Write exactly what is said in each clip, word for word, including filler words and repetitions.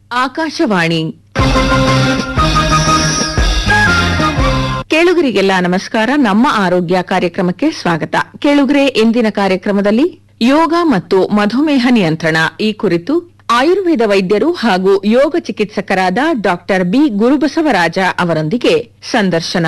ಆಕಾಶವಾಣಿ ಕೇಳುಗರಿಗೆಲ್ಲ ನಮಸ್ಕಾರ. ನಮ್ಮ ಆರೋಗ್ಯ ಕಾರ್ಯಕ್ರಮಕ್ಕೆ ಸ್ವಾಗತ. ಕೇಳುಗರೆ, ಇಂದಿನ ಕಾರ್ಯಕ್ರಮದಲ್ಲಿ ಯೋಗ ಮತ್ತು ಮಧುಮೇಹ ನಿಯಂತ್ರಣ ಈ ಕುರಿತು ಆಯುರ್ವೇದ ವೈದ್ಯರು ಹಾಗೂ ಯೋಗ ಚಿಕಿತ್ಸಕರಾದ ಡಾಕ್ಟರ್ ಬಿ ಗುರುಬಸವರಾಜ ಅವರೊಂದಿಗೆ ಸಂದರ್ಶನ.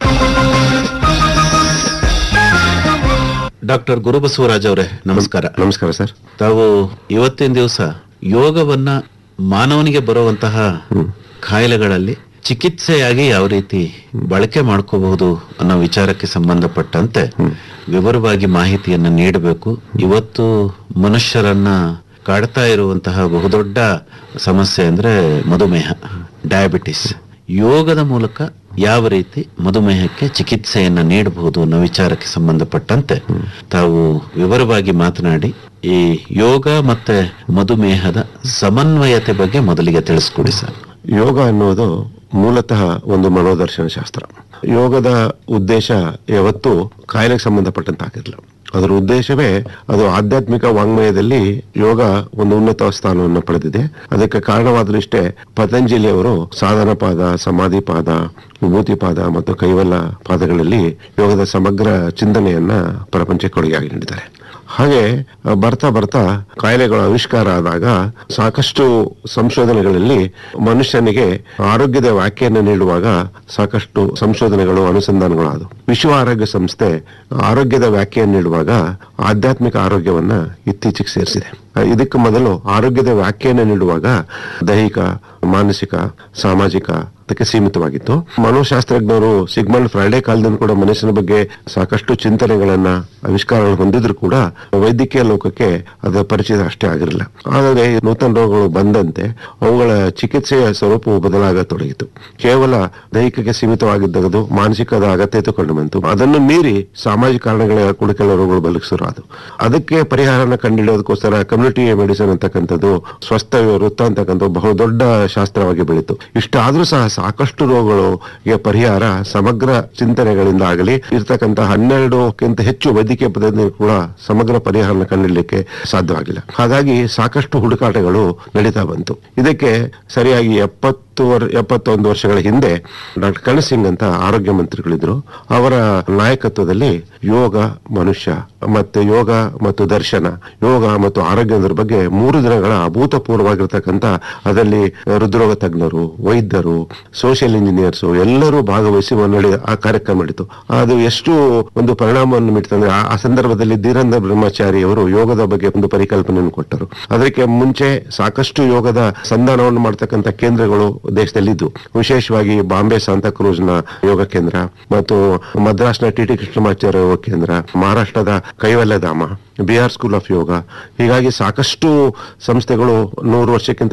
ಡಾಕ್ಟರ್ ಗುರುಬಸವರಾಜ್ ಅವರೇ, ನಮಸ್ಕಾರ. ನಮಸ್ಕಾರ ಸರ್. ತಾವು ಇವತ್ತಿನ ದಿವಸ ಯೋಗವನ್ನ ಮಾನವನಿಗೆ ಬರುವಂತಹ ಕಾಯಿಲೆಗಳಲ್ಲಿ ಚಿಕಿತ್ಸೆಯಾಗಿ ಯಾವ ರೀತಿ ಬಳಕೆ ಮಾಡ್ಕೋಬಹುದು ಅನ್ನೋ ವಿಚಾರಕ್ಕೆ ಸಂಬಂಧಪಟ್ಟಂತೆ ವಿವರವಾಗಿ ಮಾಹಿತಿಯನ್ನ ನೀಡಬೇಕು. ಇವತ್ತು ಮನುಷ್ಯರನ್ನ ಕಾಡ್ತಾ ಇರುವಂತಹ ಬಹುದೊಡ್ಡ ಸಮಸ್ಯೆ ಅಂದ್ರೆ ಮಧುಮೇಹ, ಡಯಾಬಿಟಿಸ್. ಯೋಗದ ಮೂಲಕ ಯಾವ ರೀತಿ ಮಧುಮೇಹಕ್ಕೆ ಚಿಕಿತ್ಸೆಯನ್ನ ನೀಡಬಹುದು ಅನ್ನೋ ವಿಚಾರಕ್ಕೆ ಸಂಬಂಧಪಟ್ಟಂತೆ ತಾವು ವಿವರವಾಗಿ ಮಾತನಾಡಿ ಈ ಯೋಗ ಮತ್ತೆ ಮಧುಮೇಹದ ಸಮನ್ವಯತೆ ಬಗ್ಗೆ ಮೊದಲಿಗೆ ತಿಳಿಸ್ಕೊಡಿ ಸರ್. ಯೋಗ ಅನ್ನೋದು ಮೂಲತಃ ಒಂದು ಮನೋದರ್ಶನ ಶಾಸ್ತ್ರ. ಯೋಗದ ಉದ್ದೇಶ ಯಾವತ್ತೂ ಕಾಯಿಲೆಗೆ ಸಂಬಂಧಪಟ್ಟಂತಾಗಿರಲಿಲ್ಲ. ಅದರ ಉದ್ದೇಶವೇ ಅದು ಆಧ್ಯಾತ್ಮಿಕ ವಾಂಗ್ಮಯದಲ್ಲಿ ಯೋಗ ಒಂದು ಉನ್ನತ ಸ್ಥಾನವನ್ನು ಪಡೆದಿದೆ. ಅದಕ್ಕೆ ಕಾರಣವಾದರಿಷ್ಟೇ ಪತಂಜಲಿಯವರು ಸಾಧನ ಪಾದ, ಸಮಾಧಿ ಪಾದ, ವಿಭೂತಿ ಪಾದ ಮತ್ತು ಕೈವಲ್ಲ ಪಾದಗಳಲ್ಲಿ ಯೋಗದ ಸಮಗ್ರ ಚಿಂತನೆಯನ್ನ ಪ್ರಪಂಚಕ್ಕೆ ಕೊಡುಗೆಯಾಗಿ ನೀಡಿದ್ದಾರೆ. ಹಾಗೆ ಬರ್ತಾ ಬರ್ತಾ ಕಾಯಿಲೆಗಳ ಆವಿಷ್ಕಾರ ಆದಾಗ ಸಾಕಷ್ಟು ಸಂಶೋಧನೆಗಳಲ್ಲಿ ಮನುಷ್ಯನಿಗೆ ಆರೋಗ್ಯದ ವ್ಯಾಖ್ಯೆಯನ್ನು ನೀಡುವಾಗ ಸಾಕಷ್ಟು ಸಂಶೋಧನೆಗಳು, ಅನುಸಂಧಾನಗಳು ಆದವು. ವಿಶ್ವ ಆರೋಗ್ಯ ಸಂಸ್ಥೆ ಆರೋಗ್ಯದ ವ್ಯಾಖ್ಯೆಯನ್ನು ನೀಡುವಾಗ ಆಧ್ಯಾತ್ಮಿಕ ಆರೋಗ್ಯವನ್ನ ಇತ್ತೀಚೆಗೆ ಸೇರಿಸಿದೆ. ಇದಕ್ಕೆ ಮೊದಲು ಆರೋಗ್ಯದ ವ್ಯಾಖ್ಯೆಯನ್ನು ನೀಡುವಾಗ ದೈಹಿಕ, ಮಾನಸಿಕ, ಸಾಮಾಜಿಕ ಅದಕ್ಕೆ ಸೀಮಿತವಾಗಿತ್ತು. ಮನೋಶಾಸ್ತ್ರಜ್ಞರು ಸಿಗ್ಮಂಡ್ ಫ್ರೈಡೆ ಕಾಲದಿಂದ ಕೂಡ ಮನುಷ್ಯನ ಬಗ್ಗೆ ಸಾಕಷ್ಟು ಚಿಂತನೆಗಳನ್ನ, ಆವಿಷ್ಕಾರಗಳು ಹೊಂದಿದ್ರು ಕೂಡ ವೈದ್ಯಕೀಯ ಲೋಕಕ್ಕೆ ಅದರ ಪರಿಚಯ ಅಷ್ಟೇ ಆಗಿರಲಿಲ್ಲ. ಆದರೆ ನೂತನ ರೋಗಗಳು ಬಂದಂತೆ ಅವುಗಳ ಚಿಕಿತ್ಸೆಯ ಸ್ವರೂಪವು ಬದಲಾಗತೊಡಗಿತು. ಕೇವಲ ದೈಹಿಕಕ್ಕೆ ಸೀಮಿತವಾಗಿದ್ದದು ಮಾನಸಿಕದ ಅಗತ್ಯತೆ ಕಂಡು ಬಂತು. ಅದನ್ನು ಮೀರಿ ಸಾಮಾಜಿಕ ಕಾರಣಗಳ ಕೂಡ ಕೆಲವು ರೋಗಗಳು ಬಲಗಿಸರು ಅದು. ಅದಕ್ಕೆ ಪರಿಹಾರನ ಕಂಡುಹಿಡಿಯೋದಕ್ಕೋಸ್ಕರ ಕಮ್ಯುನಿಟಿ ಮೆಡಿಸಿನ್ ಅಂತಕ್ಕಂಥದ್ದು, ಸ್ವಸ್ಥ ವೃತ್ತ ಅಂತಕ್ಕಂಥ ಬಹು ದೊಡ್ಡ ಶಾಸ್ತ್ರವಾಗಿ ಬೆಳೀತು. ಇಷ್ಟಾದ್ರೂ ಸಹ ಸಾಕಷ್ಟು ರೋಗಗಳಿಗೆ ಪರಿಹಾರ ಸಮಗ್ರ ಚಿಂತನೆಗಳಿಂದ ಆಗಲಿ ಇರ್ತಕ್ಕಂಥ ಹನ್ನೆರಡಕ್ಕಿಂತ ಹೆಚ್ಚು ವೈದ್ಯಕೀಯ ಪದ್ಧತಿ ಕೂಡ ಸಮಗ್ರ ಪರಿಹಾರ ಕಂಡಿಡಲಿಕ್ಕೆ ಸಾಧ್ಯವಾಗಿಲ್ಲ. ಹಾಗಾಗಿ ಸಾಕಷ್ಟು ಹುಡುಕಾಟಗಳು ನಡೀತಾ ಬಂತು. ಇದಕ್ಕೆ ಸರಿಯಾಗಿ ಎಪ್ಪತ್ತು ಎಪ್ಪತ್ತೊಂದು ವರ್ಷಗಳ ಹಿಂದೆ ಡಾಕ್ಟರ್ ಕರಣ್ ಸಿಂಗ್ ಅಂತ ಆರೋಗ್ಯ ಮಂತ್ರಿಗಳಿದ್ರು. ಅವರ ನಾಯಕತ್ವದಲ್ಲಿ ಯೋಗ ಮನುಷ್ಯ ಮತ್ತೆ ಯೋಗ ಮತ್ತು ದರ್ಶನ, ಯೋಗ ಮತ್ತು ಆರೋಗ್ಯದ ಬಗ್ಗೆ ಮೂರು ದಿನಗಳ ಅಭೂತಪೂರ್ವವಾಗಿರ್ತಕ್ಕಂಥ, ಅದರಲ್ಲಿ ಹೃದ್ರೋಗ ತಜ್ಞರು, ವೈದ್ಯರು, ಸೋಷಿಯಲ್ ಇಂಜಿನಿಯರ್ಸ್ ಎಲ್ಲರೂ ಭಾಗವಹಿಸಿ ನಡೆ ಆ ಕಾರ್ಯಕ್ರಮ ನಡೀತು. ಅದು ಎಷ್ಟು ಒಂದು ಪರಿಣಾಮವನ್ನು ಬೀರ್ತಂದ್ರೆ ಆ ಸಂದರ್ಭದಲ್ಲಿ ಧೀರೇಂದ್ರ ಬ್ರಹ್ಮಚಾರಿ ಅವರು ಯೋಗದ ಬಗ್ಗೆ ಒಂದು ಪರಿಕಲ್ಪನೆಯನ್ನು ಕೊಟ್ಟರು. ಅದಕ್ಕೆ ಮುಂಚೆ ಸಾಕಷ್ಟು ಯೋಗದ ಸಂಧಾನವನ್ನು ಮಾಡತಕ್ಕಂಥ ಕೇಂದ್ರಗಳು ದೇಶದಲ್ಲಿದ್ದು, ವಿಶೇಷವಾಗಿ ಬಾಂಬೆ ಸಾಂತಾ ಕ್ರೂಸ್ ನ ಯೋಗ ಕೇಂದ್ರ ಮತ್ತು ಮದ್ರಾಸ್ನ ಟಿ ಟಿ ಕೃಷ್ಣಮಾಚಾರ್ಯ ಯೋಗ ಕೇಂದ್ರ, ಮಹಾರಾಷ್ಟ್ರದ ಕೈವಲ್ಯಧಾಮ, ಬಿಹಾರ್ ಸ್ಕೂಲ್ ಆಫ್ ಯೋಗ, ಹೀಗಾಗಿ ಸಾಕಷ್ಟು ಸಂಸ್ಥೆಗಳು ನೂರು ವರ್ಷಕ್ಕಿಂತ